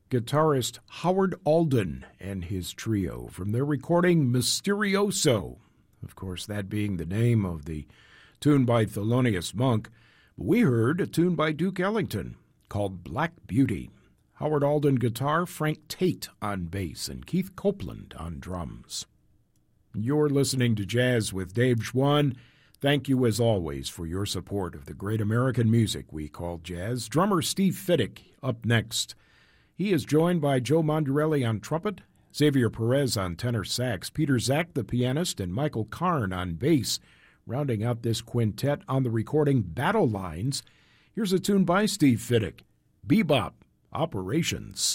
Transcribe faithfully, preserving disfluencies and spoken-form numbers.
guitarist Howard Alden and his trio from their recording Mysterioso. Of course, that being the name of the tune by Thelonious Monk. We heard a tune by Duke Ellington called Black Beauty. Howard Alden guitar, Frank Tate on bass, and Keith Copeland on drums. You're listening to Jazz with Dave Schwann. Thank you, as always, for your support of the great American music we call jazz. Drummer Steve Fiddick up next. He is joined by Joe Mondarelli on trumpet, Xavier Perez on tenor sax, Peter Zach, the pianist, and Michael Karn on bass, rounding out this quintet on the recording Battle Lines. Here's a tune by Steve Fiddick, Bebop Operations.